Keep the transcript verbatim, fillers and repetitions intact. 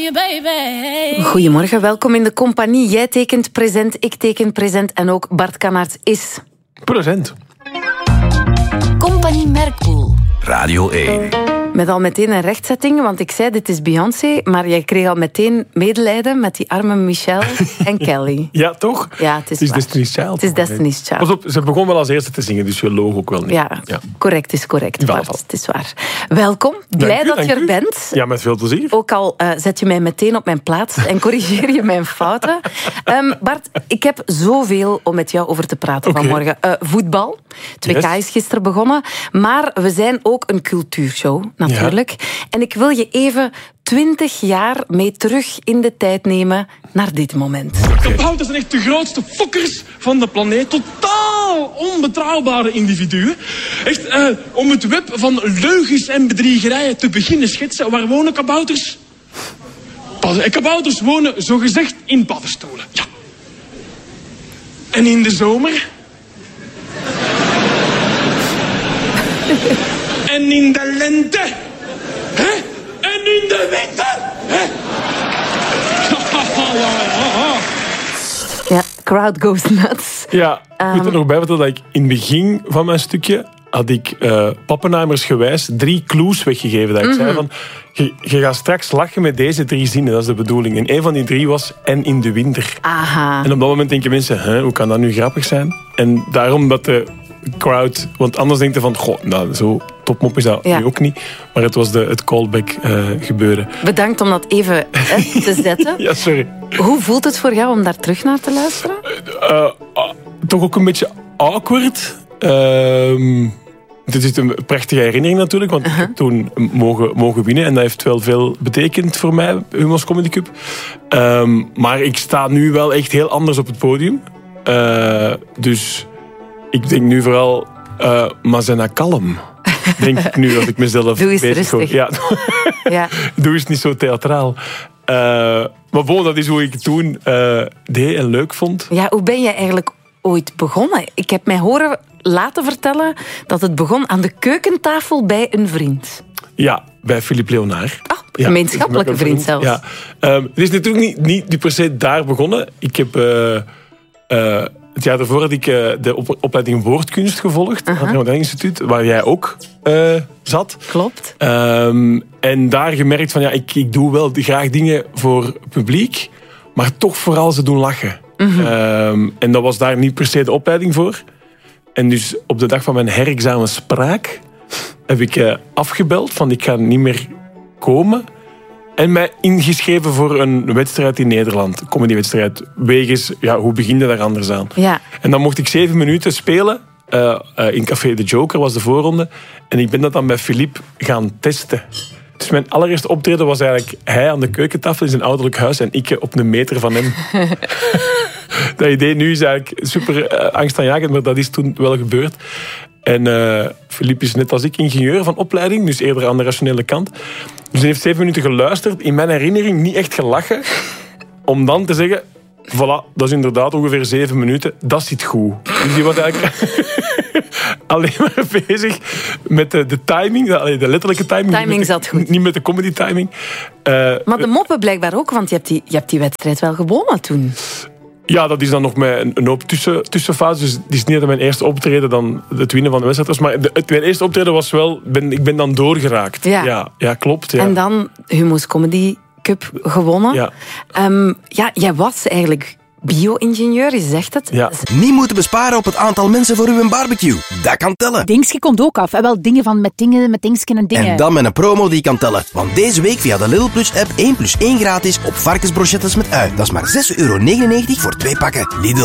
you, baby. Goedemorgen, welkom in de compagnie. Jij tekent present, ik teken present en ook Bart Kannaerts is... Present. Compagnie Merkpoel. Radio één. Met al meteen een rechtzetting, want ik zei dit is Beyoncé, maar jij kreeg al meteen medelijden met die arme Michelle en Kelly. Ja, toch? Ja, het is, Het is waar. Destiny's Child. Het is Destiny's Child. Pas op, ze begon wel als eerste te zingen, dus je loog ook wel niet. Ja, ja. correct is correct, Voilà, Bart. voilà. Het is waar. Welkom, blij u, dat dank je er u. bent. Ja, met veel plezier. Ook al uh, zet je mij meteen op mijn plaats en corrigeer je mijn fouten. Um, Bart, ik heb zoveel om met jou over te praten Okay. vanmorgen. Uh, voetbal. Het W K Yes. is gisteren begonnen. Maar we zijn ook een cultuurshow, natuurlijk. Ja. En ik wil je even twintig jaar mee terug in de tijd nemen naar dit moment. Kabouters zijn echt de grootste fokkers van de planeet. Totaal onbetrouwbare individuen. Echt, uh, om het web van leugens en bedriegerijen te beginnen schetsen. Waar wonen kabouters? Padden. En kabouters wonen zogezegd in paddenstoelen. Ja. En in de zomer? En in de lente? Hè? En in de winter? Hè? Ja, crowd goes nuts. Ja, ik moet er nog bij vertellen dat ik in het begin van mijn stukje had ik uh, Pappenheimers gewijs drie clues weggegeven. Dat ik mm-hmm. zei van, je, je gaat straks lachen met deze drie zinnen, dat is de bedoeling. En een van die drie was, en in de winter. Aha. En op dat moment denken mensen, hè, hoe kan dat nu grappig zijn? En daarom dat de crowd, want anders denkt je van, goh, nou, zo topmop is dat ja. nu ook niet. Maar het was de, het callback uh, gebeuren. Bedankt om dat even hè, te zetten. Ja, sorry. Hoe voelt het voor jou om daar terug naar te luisteren? Uh, uh, toch ook een beetje awkward. Uh, dit is een prachtige herinnering natuurlijk, want uh-huh. ik heb toen mogen, mogen winnen en dat heeft wel veel betekend voor mij, Humo's Comedy Cup. Um, maar ik sta nu wel echt heel anders op het podium. Uh, dus ik denk nu vooral, uh, maar zijn nou kalm? Denk ik nu dat ik mezelf Doe eens bezig rustig. Ja. Ja. Doe eens niet zo theatraal. Uh, maar bon, dat is hoe ik het toen uh, deed en leuk vond. Ja, hoe ben je eigenlijk ooit begonnen? Ik heb mij horen laten vertellen dat het begon aan de keukentafel bij een vriend. Ja, bij Philippe Léonard. Oh, ja, gemeenschappelijke vriend, vriend zelfs. Ja. Um, het is natuurlijk niet, niet, niet per se daar begonnen. Ik heb... Uh, uh, Het jaar daarvoor had ik uh, de op- opleiding Woordkunst gevolgd. Uh-huh. Aan het Ramadan Instituut, waar jij ook uh, zat. Klopt. Um, en daar gemerkt van, ja, ik, ik doe wel graag dingen voor publiek, maar toch vooral ze doen lachen. Uh-huh. Um, en dat was daar niet per se de opleiding voor. En dus op de dag van mijn herexamen spraak heb ik uh, afgebeld van ik ga niet meer komen. En mij ingeschreven voor een wedstrijd in Nederland. Een comedywedstrijd. Wegens, ja, hoe begin je daar anders aan? Ja. En dan mocht ik zeven minuten spelen. Uh, uh, in Café de Joker was de voorronde. En ik ben dat dan bij Philippe gaan testen. Dus mijn allereerste optreden was eigenlijk hij aan de keukentafel in zijn ouderlijk huis en ik op een meter van hem. Dat idee nu is eigenlijk super uh, angstaanjagend, maar dat is toen wel gebeurd. En uh, Philippe is net als ik ingenieur van opleiding, dus eerder aan de rationele kant. Dus hij heeft zeven minuten geluisterd, in mijn herinnering niet echt gelachen, om dan te zeggen, voilà, dat is inderdaad ongeveer zeven minuten, dat zit goed. Dus die was eigenlijk alleen maar bezig met de, de timing, de, de letterlijke timing. Timing niet zat de, goed. Niet met de comedy timing. Uh, maar de moppen blijkbaar ook, want je hebt die, je hebt die wedstrijd wel gewonnen toen. Ja, dat is dan nog met een hoop tussen, tussenfase. Dus het is niet dat mijn eerste optreden dan het winnen van de wedstrijd was. Maar de, het, mijn eerste optreden was wel... Ben, ik ben dan doorgeraakt. Ja, ja, ja klopt. Ja. En dan Humo's Comedy Cup gewonnen. Ja. Um, ja, jij was eigenlijk bio-ingenieur, je zegt het. Ja. Niet moeten besparen op het aantal mensen voor uw barbecue. Dat kan tellen. Dingske komt ook af. En wel dingen van met dingen, met dingsken en dingen. En dan met een promo die kan tellen. Want deze week via de Lidl Plus app één plus één gratis op varkensbrochettes met ui. Dat is maar zes euro negenennegentig voor twee pakken. Lidl.